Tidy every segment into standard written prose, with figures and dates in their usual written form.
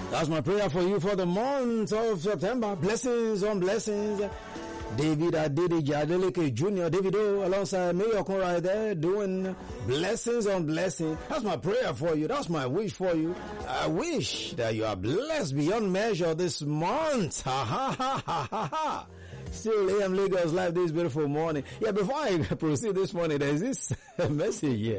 That's my prayer for you for the month of September. Blessings on blessings. David Adediji Adeleke Jr. Davido alongside Mayor right there doing blessings on blessings. That's my prayer for you. That's my wish for you. I wish that you are blessed beyond measure this month. Ha ha ha ha ha ha. Still AM Lagos Live this beautiful morning. Yeah, before I proceed this morning, there's this message here.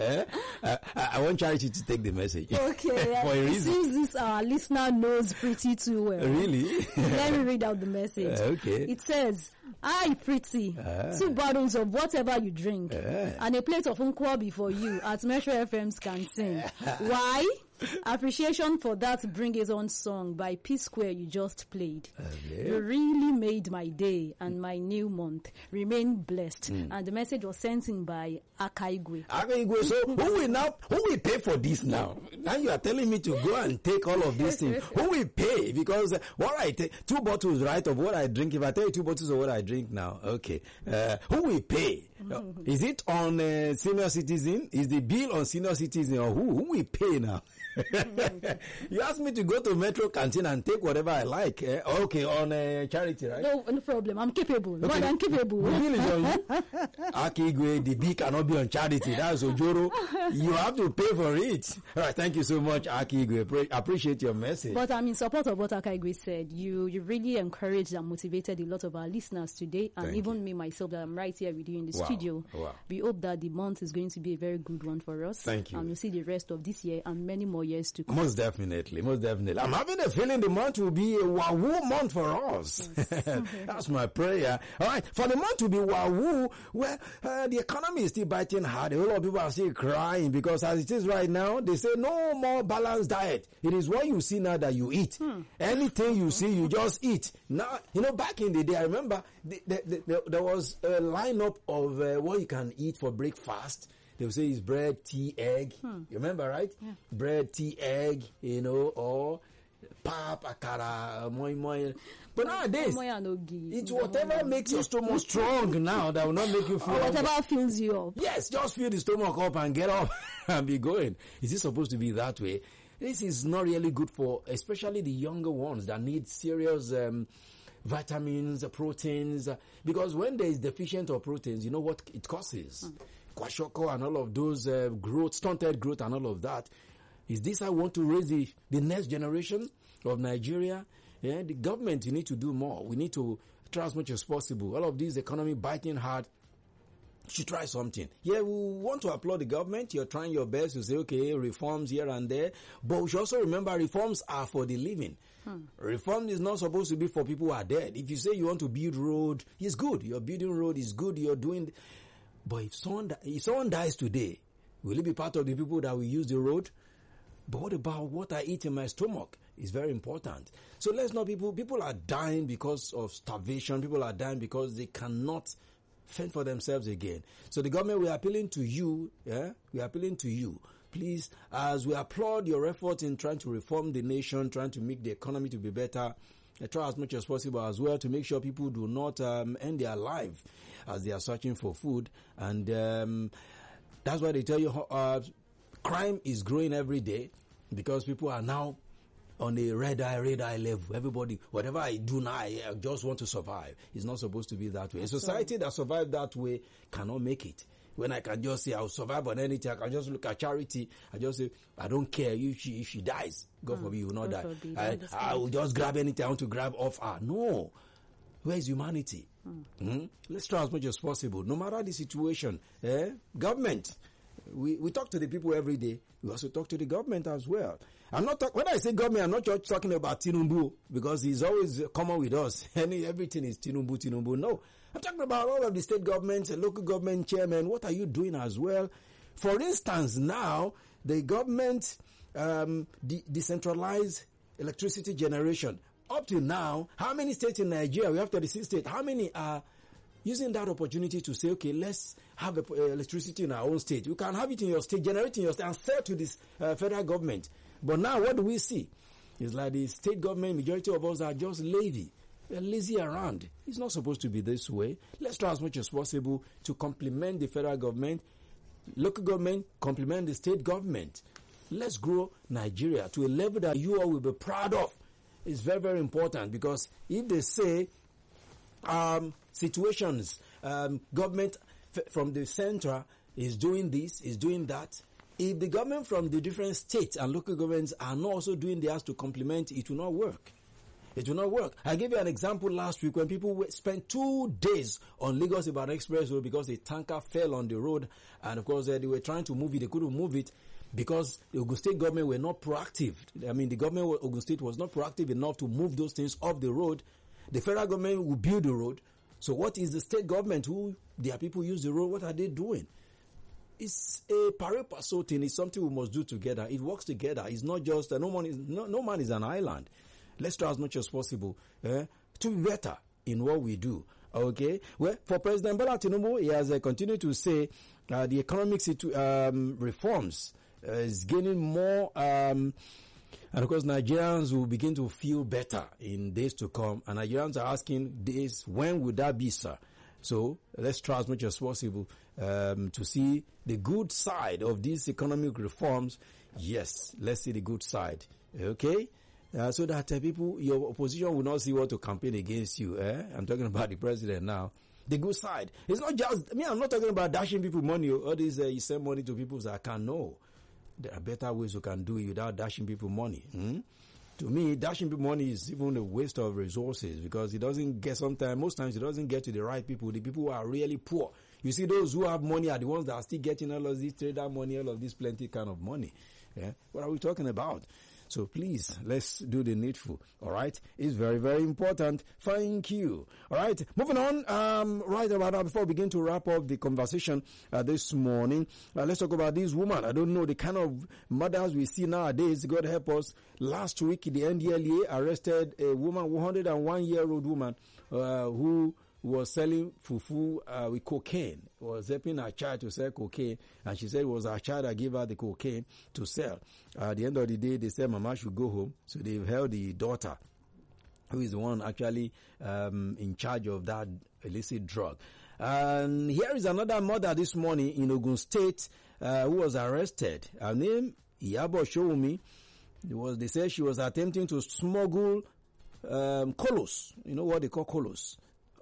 I want Charity to take the message. Okay. For a reason. Since this our listener knows pretty too well. Really? Let me read out the message. Okay. It says, "Hi, pretty. 2 bottles of whatever you drink and a plate of nkwobi for you at Metro FM's canteen. Why? Appreciation for that Bring It On song by P Square you just played. Okay. You really made my day and my new month. Remain blessed." And the message was sent in by Akaigwe. So who will pay for this now? Now you are telling me to go and take all of these things. Who will pay? Because what I take 2 bottles, right, of what I drink. If I tell you 2 bottles of what I drink now, okay. Who will pay? Is it on senior citizen? Is the bill on senior citizen, or who will pay now? You asked me to go to Metro Canteen and take whatever I like. Okay, on Charity, right? No problem. I'm capable. Okay. More than capable. The bill is on you. Akigwe, the bill cannot be on Charity. That's Ojoro. You have to pay for it. All right, thank you so much, Akigwe. Appreciate your message. But I'm in support of what Akaigwe said. You really encouraged and motivated a lot of our listeners today, and Thank even you. me myself that I'm right here with you in the studio. Wow. We hope that the month is going to be a very good one for us. Thank you. And we'll see the rest of this year and many more years to come. Most definitely. I'm having a feeling the month will be a wahoo month for us. Yes. That's my prayer. All right, for the month to be wahoo, well, the economy is still biting hard. A whole lot of people are still crying because as it is right now, they say no more balanced diet. It is what you see now that you eat. Anything you see, you just eat. Now, back in the day, I remember there was a lineup of what you can eat for breakfast. They will say it's bread, tea, egg. You remember, right? Yeah. Bread, tea, egg, or pap, akara, moi. But nowadays, it's whatever makes your stomach strong now that will not make you feel. Or whatever fills you up. Yes, just fill the stomach up and get up and be going. Is it supposed to be that way? This is not really good for, especially the younger ones that need serious vitamins, proteins, because when there is deficient of proteins, you know what it causes? Kwashiorkor and all of those stunted growth and all of that. Is this I want to raise the next generation of Nigeria? Yeah, the government, you need to do more. We need to try as much as possible. All of this economy biting hard. Should try something. Yeah, we want to applaud the government. You're trying your best to say, okay, reforms here and there. But we should also remember reforms are for the living. Reform is not supposed to be for people who are dead. If you say you want to build road, it's good. You're building road, it's good. You're doing. But if someone dies today, will it be part of the people that will use the road? But what about what I eat in my stomach? It's very important. So let's not people are dying because of starvation. People are dying because they cannot fend for themselves again. So the government, we are appealing to you, we are appealing to you. Please, as we applaud your efforts in trying to reform the nation, trying to make the economy to be better, try as much as possible as well to make sure people do not end their life as they are searching for food. And that's why they tell you crime is growing every day because people are now on a red eye level. Everybody, whatever I do now, I just want to survive. It's not supposed to be that way. A society that survives that way cannot make it. When I can just say I'll survive on anything, I can just look at Charity. I just say I don't care if she dies. God forbid, you will not die. I will just grab anything I want to grab off her. No. Where is humanity? Let's try as much as possible, no matter the situation. Government. We talk to the people every day. We also talk to the government as well. When I say government, I'm not just talking about Tinubu because he's always common with us. Everything is Tinubu. No. I'm talking about all of the state governments, local government chairmen. What are you doing as well? For instance, now the government decentralized electricity generation. Up to now, how many states in Nigeria? We have 36 states. How many are using that opportunity to say, okay, let's have electricity in our own state. You can have it in your state, generate in your state, and sell to this federal government. But now what do we see? It's like the state government, majority of us are just lazy. We're lazy around. It's not supposed to be this way. Let's try as much as possible to complement the federal government, local government, complement the state government. Let's grow Nigeria to a level that you all will be proud of. It's very, very important, because if they say situations, government from the center is doing this, is doing that, if the government from the different states and local governments are not also doing theirs to complement, it will not work. It will not work. I gave you an example last week when people spent 2 days on Lagos-Ibadan Express Road because a tanker fell on the road, and of course they were trying to move it. They couldn't move it because the Ogun State government were not proactive. I mean, the government of Ogun State was not proactive enough to move those things off the road. The federal government will build the road. So what is the state government who their people use the road? What are they doing? It's a pari passu thing. It's something we must do together. It works together. It's not just no man is an island. Let's try as much as possible to be better in what we do. Okay. Well, for President Bola Tinubu, he has continued to say the economic reforms is gaining more, and of course Nigerians will begin to feel better in days to come. And Nigerians are asking this, when would that be, sir? So let's try as much as possible to see the good side of these economic reforms. Yes, let's see the good side. Okay. So that people, your opposition will not see what to campaign against you. I'm talking about the president now. The good side. It's not just, I'm not talking about dashing people money. All these, you send money to people that can know. There are better ways you can do it without dashing people money. To me, dashing people money is even a waste of resources, because it doesn't get most times it doesn't get to the right people, the people who are really poor. You see, those who have money are the ones that are still getting all of this trader money, all of this plenty kind of money. Yeah? What are we talking about? So please, let's do the needful. All right. It's very, very important. Thank you. All right. Moving on. Right about now, before we begin to wrap up the conversation this morning, let's talk about this woman. I don't know the kind of mothers we see nowadays. God help us. Last week, the NDLEA arrested a woman, 101-year-old woman, who was selling fufu with cocaine. Was helping her child to sell cocaine, and she said it was her child that gave her the cocaine to sell. At the end of the day, they said Mama should go home, so they've held the daughter, who is the one actually in charge of that illicit drug. And here is another mother this morning in Ogun State who was arrested. Her name, Iyabo Showumi. They said she was attempting to smuggle kolos. You know what they call kolos?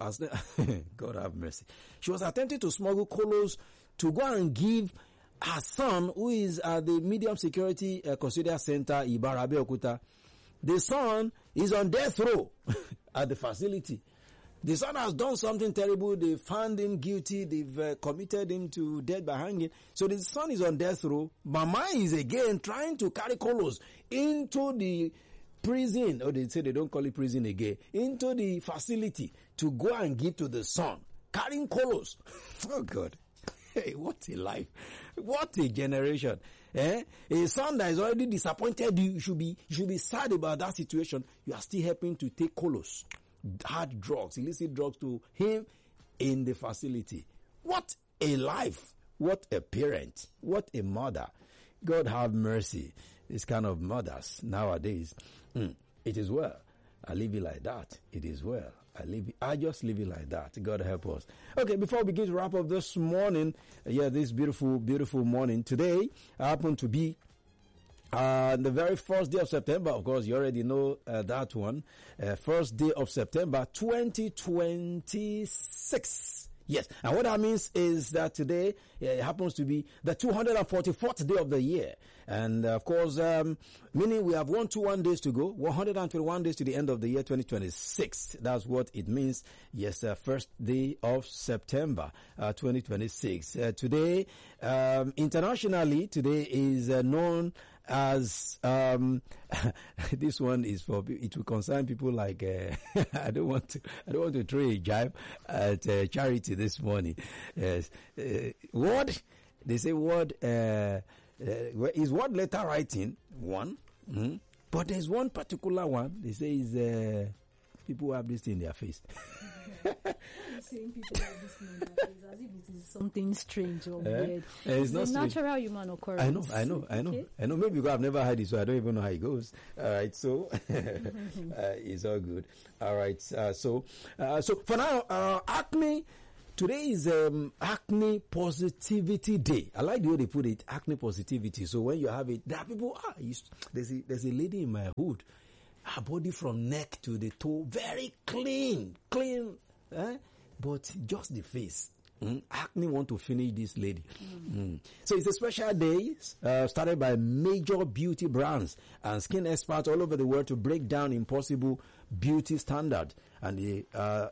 God have mercy. She was attempting to smuggle kolos to go and give her son, who is at the medium security custodial center, Ibara Abeokuta. The son is on death row at the facility. The son has done something terrible. They found him guilty. They've committed him to death by hanging. So the son is on death row. Mama is again trying to carry kolos into the prison, or they say they don't call it prison again, into the facility to go and give to the son, carrying kolos. Oh God. Hey, what a life. What a generation. A son that is already disappointed, you should be sad about that situation. You are still helping to take kolos, hard drugs, illicit drugs to him in the facility. What a life. What a parent. What a mother. God have mercy. These kind of mothers nowadays. It is well. I leave it like that. It is well. I just leave it like that. God help us. Okay, before we begin to wrap up this morning, this beautiful, beautiful morning. Today, I happen to be the very first day of September. Of course, you already know that one. First day of September, 2026. Yes, and what that means is that today it happens to be the 244th day of the year. And of course, meaning we have 121 days to go, 121 days to the end of the year 2026. That's what it means. Yes, first day of September 2026. Today, internationally, today is known as this one is for it will concern people like I don't want to throw a jibe at Charity this morning. Yes, word they say word is word letter writing one, but there's one particular one they say is people who have this thing in their face. Seeing people have this thing in their face as if it is something strange or weird. It's not a natural human occurrence. I know. Okay? I know. Maybe because I've never heard it, so I don't even know how it goes. All right, so it's all good. All right, so for now, Acme Today is Acne Positivity Day. I like the way they put it, acne positivity. So when you have it, there are people, there's a lady in my hood, her body from neck to the toe, very clean, but just the face. Acne want to finish this lady. So it's a special day started by major beauty brands and skin experts all over the world to break down impossible beauty standard. And they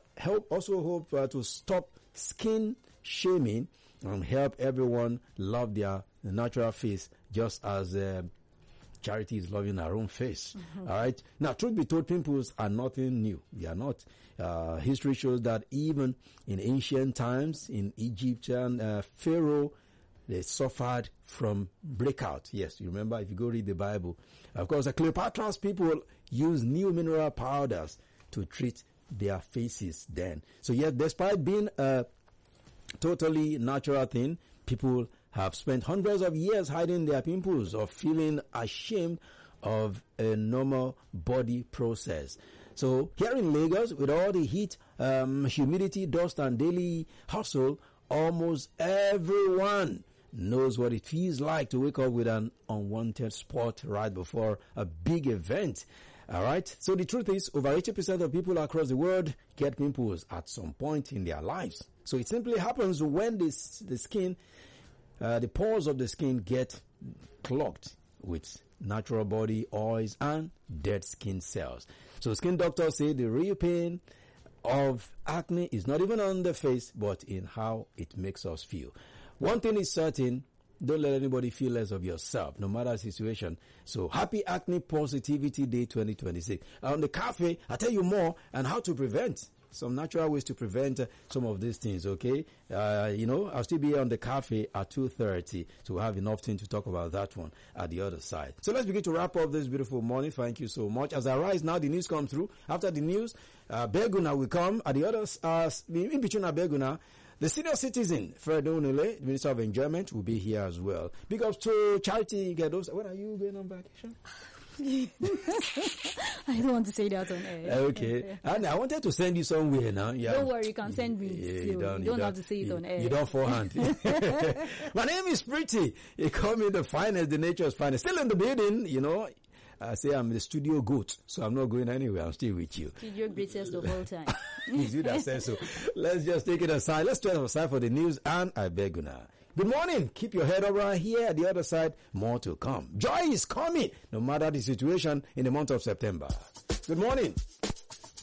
also hope to stop skin shaming and help everyone love their natural face, just as Charity is loving her own face. All right. Now, truth be told, pimples are nothing new. They are not. History shows that even in ancient times, in Egyptian Pharaoh, they suffered from breakout. Yes, you remember if you go read the Bible. Of course, Cleopatra's people used new mineral powders to treat their faces then. So yes, despite being a totally natural thing, people have spent hundreds of years hiding their pimples or feeling ashamed of a normal body process. So here in Lagos, with all the heat, humidity, dust, and daily hustle, almost everyone knows what it feels like to wake up with an unwanted spot right before a big event. All right. So the truth is, over 80% of people across the world get pimples at some point in their lives. So it simply happens when the skin, the pores of the skin get clogged with natural body oils and dead skin cells. So skin doctors say the real pain of acne is not even on the face, but in how it makes us feel. One thing is certain, don't let anybody feel less of yourself, no matter the situation. So happy Acne Positivity Day 2026. On the cafe, I'll tell you more and how to prevent, some natural ways to prevent some of these things, okay? I'll still be here on the cafe at 2:30, so we'll have enough time to talk about that one at the other side. So let's begin to wrap up this beautiful morning. Thank you so much. As I rise now, the news come through. After the news, Beguna will come. At the others, in between Beguna, the senior citizen, Fred Onule, Minister of Enjoyment, will be here as well. Big ups to Charity Gedos. When are you going on vacation? I don't want to say that on air. Okay. And I wanted to send you somewhere now. Yeah. Don't worry, you can send me. You don't have to say it on air. You don't forehand. My name is Pretty. You call me the finest, the nature's finest. Still in the building, I say I'm the studio goat, so I'm not going anywhere. I'm still with you. You're greatest of all time. It's you that says so. Let's just take it aside. Let's turn aside for the news, and I beg you now. Good morning. Keep your head up right here at the other side. More to come. Joy is coming, no matter the situation in the month of September. Good morning.